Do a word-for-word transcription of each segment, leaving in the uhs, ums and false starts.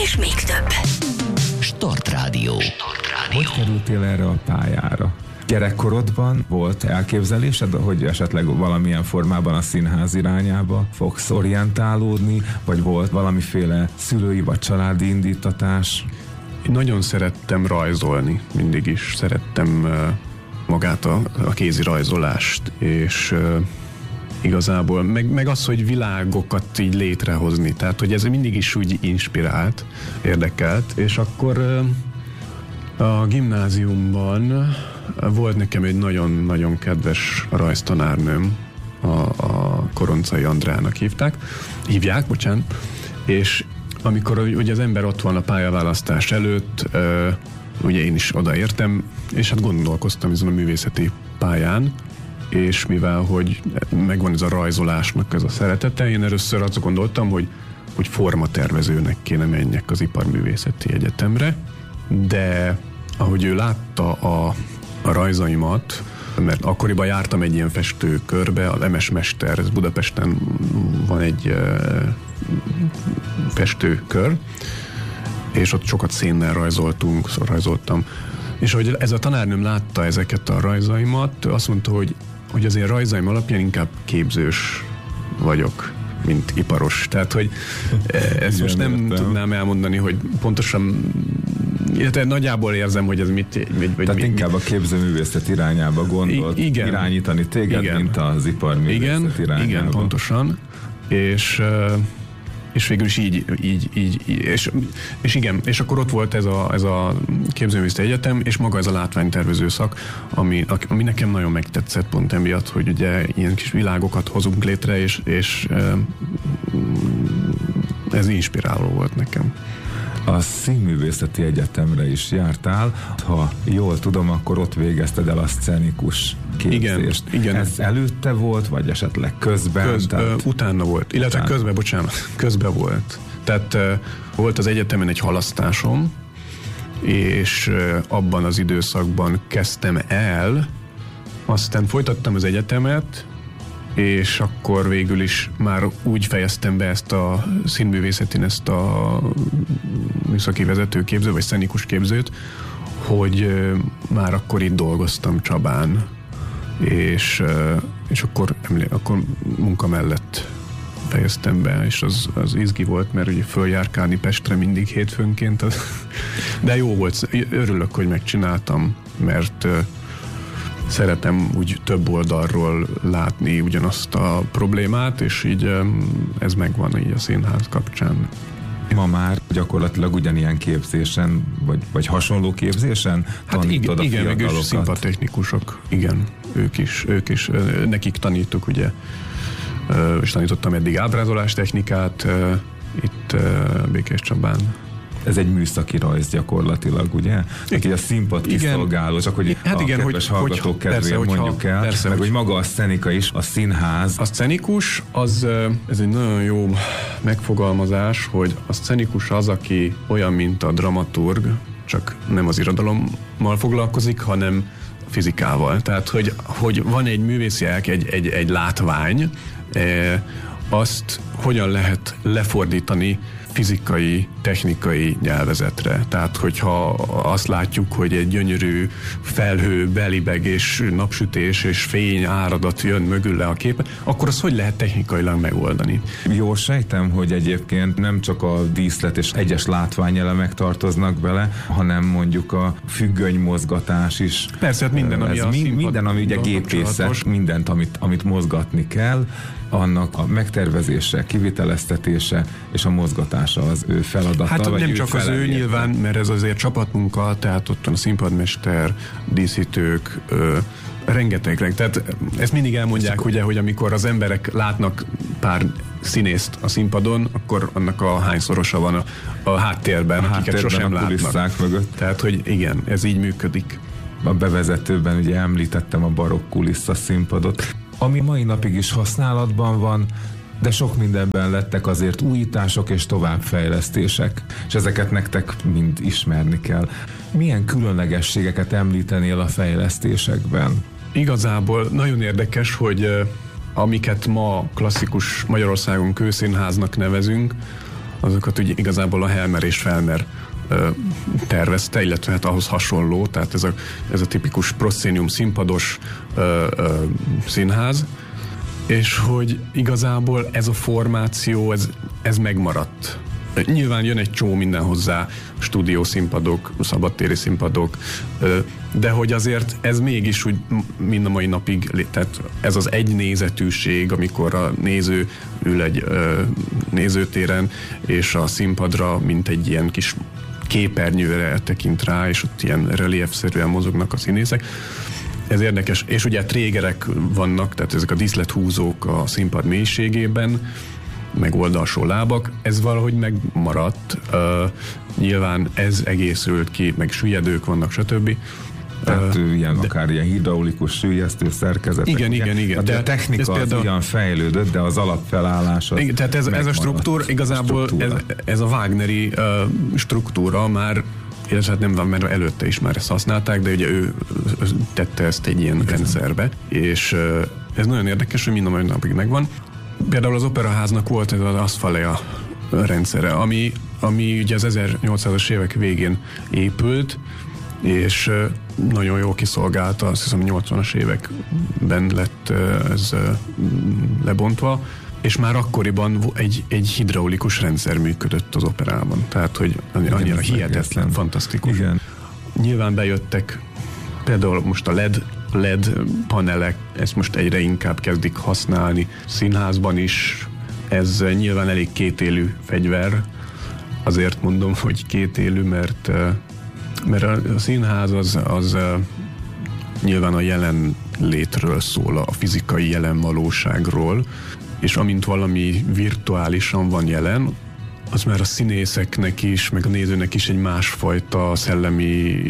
és még több. Startrádió. Hogy kerültél erre a pályára? Gyerekkorodban volt elképzelésed, hogy esetleg valamilyen formában a színház irányába fogsz orientálódni, vagy volt valamiféle szülői vagy családi indítatás? Én nagyon szerettem rajzolni, mindig is szerettem uh, magát a, a kézi rajzolást, és uh, igazából, meg, meg az, hogy világokat így létrehozni, tehát hogy ez mindig is úgy inspirált, érdekelt, és akkor uh, a gimnáziumban volt nekem egy nagyon-nagyon kedves rajztanárnőm, a, a Koroncai Andrának hívták, hívják, bocsánat, és amikor ugye az ember ott van a pályaválasztás előtt, uh, ugye én is odaértem, és hát gondolkoztam ezen a művészeti pályán, és mivel, hogy megvan ez a rajzolásnak ez a szeretete, én először azt gondoltam, hogy, hogy formatervezőnek kéne menjek az Iparművészeti Egyetemre, de ahogy ő látta a, a rajzaimat, mert akkoriban jártam egy ilyen festőkörbe, az em es Mester, ez Budapesten van egy uh, festőkör, és ott sokat szénnel rajzoltunk, szóval rajzoltam. És hogy ez a tanárnőm látta ezeket a rajzaimat, azt mondta, hogy, hogy az én rajzaim alapján inkább képzős vagyok, mint iparos. Tehát, hogy ezt most nem értem. Tudnám elmondani, hogy pontosan, illetve nagyjából érzem, hogy ez mit... Vagy, Tehát mit, inkább mit, a képzőművészet irányába gondolt igen, irányítani téged, igen, mint az iparművészet igen, irányába. Igen, pontosan. És... és végül is így, így, így, így és, és igen, és akkor ott volt ez a, ez a képzőművészeti egyetem, és maga ez a látványtervező szak, ami, ami nekem nagyon megtetszett pont emiatt, hogy ugye ilyen kis világokat hozunk létre, és, és ez inspiráló volt nekem. A Színművészeti Egyetemre is jártál, ha jól tudom, akkor ott végezted el a szcenikus képzést. Igen, igen. Ez előtte volt, vagy esetleg közben? Köz, tehát... ö, utána volt, illetve utána. közben, bocsánat, közben volt. Tehát ö, volt az egyetemen egy halasztásom, és ö, abban az időszakban kezdtem el, aztán folytattam az egyetemet, és akkor végül is már úgy fejeztem be ezt a színművészetén, ezt a műszaki vezetőképző, vagy szcenikus képzőt, hogy már akkor itt dolgoztam Csabán, és, és akkor, akkor munka mellett fejeztem be, és az, az izgi volt, mert ugye följárkálni Pestre mindig hétfőnként, az, de jó volt, örülök, hogy megcsináltam, mert szeretem úgy több oldalról látni ugyanazt a problémát, és így ez megvan így a színház kapcsán. Ma már gyakorlatilag ugyanilyen képzésen, vagy, vagy hasonló képzésen hát tanítod igen, a igen, meg fiatalokat? színpadtechnikusok, igen, ők is, ők is, nekik tanítok, ugye, és tanítottam eddig ábrázolástechnikát itt Békéscsabán. Ez egy műszaki rajz gyakorlatilag, ugye? Hát így a színpad kiszolgáló, csak hogy hát a igen, kedves hogy, hallgatók hogy, kedvéért persze, mondjuk hogyha, el, persze, meg hogy, hogy maga a szcenika is, a színház. A szcenikus, az, ez egy nagyon jó megfogalmazás, hogy a szcenikus az, aki olyan, mint a dramaturg, csak nem az irodalommal foglalkozik, hanem fizikával. Tehát, hogy, hogy van egy művészi elk, egy, egy, egy látvány, e, azt hogyan lehet lefordítani fizikai, technikai nyelvezetre. Tehát, hogyha azt látjuk, hogy egy gyönyörű felhő, belibeg és napsütés és fény áradat jön mögülle a képe, akkor azt hogy lehet technikailag megoldani? Jól sejtem, hogy egyébként nem csak a díszlet és egyes látványelemek tartoznak bele, hanem mondjuk a függöny mozgatás is. Persze, hát minden, ami Ez a mi, minden, ami ugye gépészet, mindent, amit, amit mozgatni kell, annak a megtervezése, kiviteleztetése és a mozgatása az ő feladata. Hát vagy nem ő csak az ő felelje. nyilván, mert ez azért csapatmunka, tehát ott van a színpadmester, díszítők, ö, rengeteg. Tehát ezt mindig elmondják, ugye, hogy amikor az emberek látnak pár színészt a színpadon, akkor annak a hányszorosa van a, a háttérben, a akiket háttérben sosem a látnak. Mögött. Tehát, hogy igen, ez így működik. A bevezetőben ugye említettem a barokk kulissza színpadot, ami mai napig is használatban van, de sok mindenben lettek azért újítások és továbbfejlesztések, és ezeket nektek mind ismerni kell. Milyen különlegességeket említenél a fejlesztésekben? Igazából nagyon érdekes, hogy amiket ma klasszikus Magyarországon kőszínháznak nevezünk, azokat ugye igazából a Helmer és Felmer tervezte, illetve hát ahhoz hasonló, tehát ez a, ez a tipikus proszcénium színpados ö, ö, színház, és hogy igazából ez a formáció, ez, ez megmaradt. Nyilván jön egy csomó minden hozzá, stúdiószínpadok, szabadtéri színpadok, de hogy azért ez mégis úgy mind a mai napig, tehát ez az egynézetűség, amikor a néző ül egy nézőtéren, és a színpadra, mint egy ilyen kis képernyőre tekint rá, és ott ilyen reliefszerűen mozognak a színészek. Ez érdekes. És ugye trégerek vannak, tehát ezek a díszlethúzók a színpad mélységében, meg oldalsó lábak, ez valahogy megmaradt. Uh, nyilván ez egészült ki, meg süllyedők vannak, stb. Tehát uh, ilyen, de, akár ilyen hidraulikus süllyesztő szerkezetek. Igen, igen, igen. igen. De a technika az például, ugyan fejlődött, de az alapfelállás az igen, tehát ez, ez a struktúra, igazából a struktúra. Ez, ez a Wagneri uh, struktúra már, illetve hát nem van, mert előtte is már ezt használták, de ugye ő tette ezt egy ilyen igen. rendszerbe, és uh, ez nagyon érdekes, hogy mind a mai napig megvan. Például az operaháznak volt ez az Aszfalea rendszere, ami, ami ugye az ezernyolcszázas évek végén épült, és nagyon jól kiszolgálta, azt hiszem nyolcvanas években lett ez lebontva, és már akkoriban egy, egy hidraulikus rendszer működött az operában. Tehát, hogy annyira hihetetlen, fantasztikus. Igen. Nyilván bejöttek például most a led led panelek, ezt most egyre inkább kezdik használni színházban is. Ez nyilván elég kétélű fegyver. Azért mondom, hogy kétélű, mert, mert a színház az, az nyilván a jelen létről szól, a fizikai jelen valóságról, és amint valami virtuálisan van jelen, az már a színészeknek is, meg a nézőnek is egy másfajta szellemi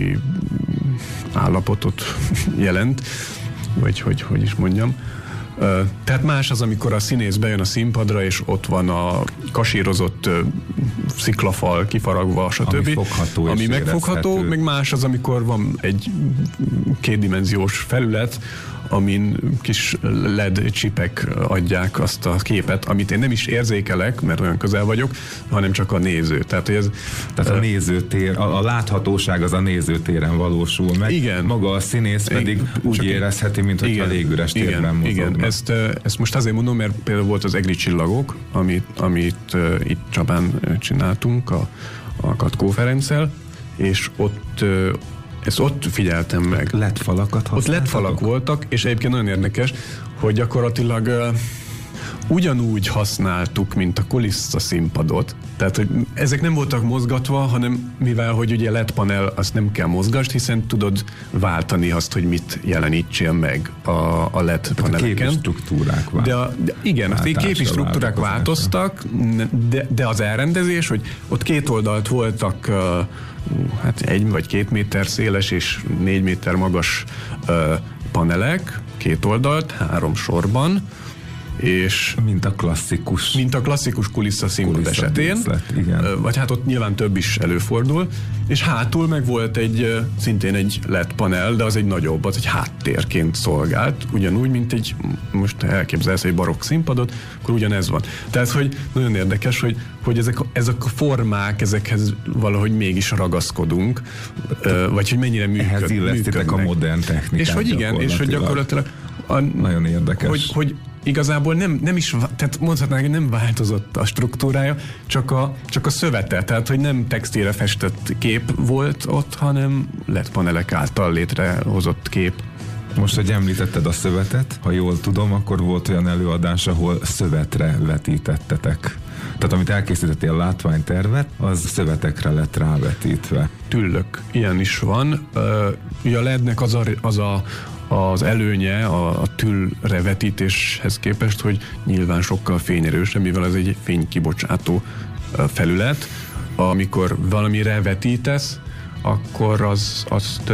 állapotot jelent, vagy hogy, hogy is mondjam. Tehát más az, amikor a színész bejön a színpadra, és ott van a kasírozott sziklafal kifaragva, stb. Ami fogható, ami megfogható, meg más az, amikor van egy kétdimenziós felület, amin kis led csipek adják azt a képet, amit én nem is érzékelek, mert olyan közel vagyok, hanem csak a néző. Tehát, hogy ez, Tehát a nézőtér, a, a láthatóság az a nézőtéren valósul meg. Igen. Maga a színész pedig igen, úgy érezheti, mint hogy a légüres térben mozogna. Igen, ezt, ezt most azért mondom, mert például volt az Egri csillagok, amit, amit uh, itt Csabán csináltunk a, a Katkó Ferenccel, és ott uh, ezt ott figyeltem meg. led falakat használtatok? Ott led falak voltak, és egyébként nagyon érdekes, hogy gyakorlatilag uh, ugyanúgy használtuk, mint a kulissza színpadot. Tehát, hogy ezek nem voltak mozgatva, hanem mivel, hogy ugye led panel, azt nem kell mozgasd, hiszen tudod váltani azt, hogy mit jelenítsél meg a, a led paneleken. A képi struktúrák de a, de igen, a képi struktúrák változtak, de, de az elrendezés, hogy ott két oldalt voltak uh, hát egy vagy két méter széles és négy méter magas uh, panelek, két oldalt, három sorban, és mint a klasszikus mint a klasszikus kulissza színpad esetén, díszlet, igen. Vagy hát ott nyilván több is előfordul, és hátul meg volt egy, szintén egy led panel, de az egy nagyobb, az egy háttérként szolgált, ugyanúgy, mint egy, most elképzelsz egy barokk színpadot, akkor ugyanez van. Tehát, hogy nagyon érdekes, hogy, hogy ezek, ezek a formák, ezekhez valahogy mégis ragaszkodunk, vagy hogy mennyire működ, ehhez illesztitek a modern technikát. És hogy igen, és hogy gyakorlatilag a, nagyon érdekes. Hogy, hogy igazából nem, nem is, tehát mondhatnánk, hogy nem változott a struktúrája, csak a, csak a szövete, tehát hogy nem textilre festett kép volt ott, hanem led panelek által létrehozott kép. Most, hogy említetted a szövetet, ha jól tudom, akkor volt olyan előadás, ahol szövetre vetítettetek. Tehát amit elkészítettél látványtervet, az szövetekre lett rávetítve. Tüllök, ilyen is van. Ugye a lednek az a, az a az előnye a, a tüllre vetítéshez képest, hogy nyilván sokkal fényerősebb, mivel ez egy fénykibocsátó felület. Amikor valamire vetítesz, akkor az, azt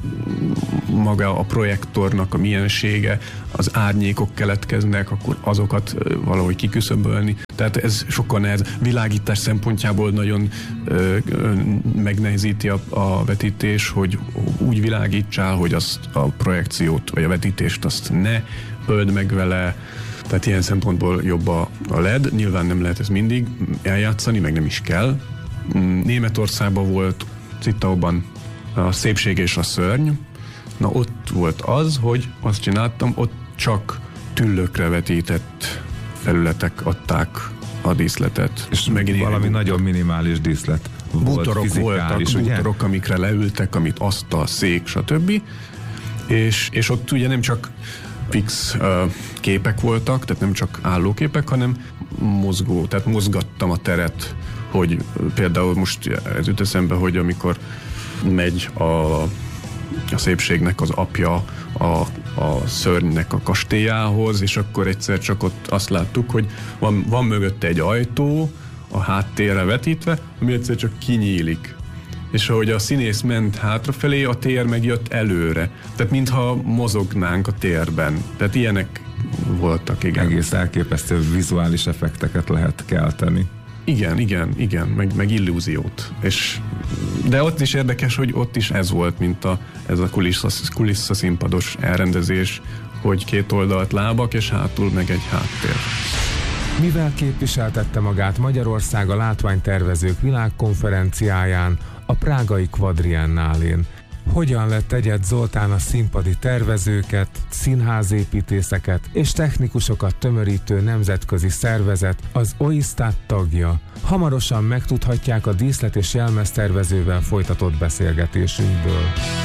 maga a projektornak a miensége, az árnyékok keletkeznek, akkor azokat valahogy kiküszöbölni. Tehát ez sokkal nehezebb. Világítás szempontjából nagyon ö, ö, megnehezíti a, a vetítés, hogy úgy világítsál, hogy azt a projekciót, vagy a vetítést azt ne öld meg vele. Tehát ilyen szempontból jobb a, a el é dé, nyilván nem lehet ez mindig eljátszani, meg nem is kell. Németországban volt Zittauban a Szépség és a szörny. Na ott volt az, hogy azt csináltam, ott csak tüllökre vetített felületek adták a díszletet. És megint valami nagyon minimális díszlet volt. Bútorok voltak, ugye? bútorok, amikre leültek, amit asztal, szék, stb. És, és ott ugye nem csak fix uh, képek voltak, tehát nem csak állóképek, hanem mozgó, tehát mozgattam a teret, hogy például most ez jut eszembe, hogy amikor megy a, a szépségnek az apja a, a szörnynek a kastélyához, és akkor egyszer csak ott azt láttuk, hogy van, van mögötte egy ajtó, a háttérre vetítve, ami egyszer csak kinyílik. És ahogy a színész ment hátrafelé, a tér megjött előre. Tehát mintha mozognánk a térben. Tehát ilyenek voltak, igen. Egész elképesztő vizuális effekteket lehet kelteni. Igen, igen, igen, meg, meg illúziót. És, de ott is érdekes, hogy ott is ez volt, mint a, ez a kulisszaszínpados elrendezés, hogy két oldalt lábak, és hátul meg egy háttér. Mivel képviseltette magát Magyarország a látványtervezők világkonferenciáján, a prágai Quadriennálén? Hogyan lett Egyed Zoltán a színpadi tervezőket, színházépítészeket és technikusokat tömörítő nemzetközi szervezet, az o i es té á té tagja? Hamarosan megtudhatják a díszlet- és jelmeztervezővel folytatott beszélgetésünkből.